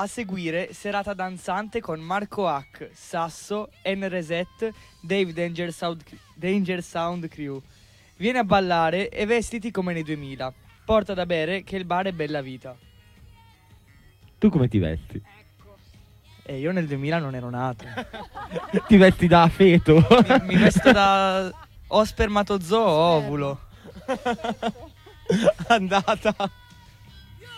seguire serata danzante con Marco Hack, Sasso, N-Reset, Dave Danger Sound Crew. Vieni a ballare e vestiti come nei 2000. Porta da bere che il bar è bella vita. Tu come ti vesti? E io nel 2000 non ero nato. Ti vesti da feto? Mi vesto da o spermatozoo o ovulo. Andata.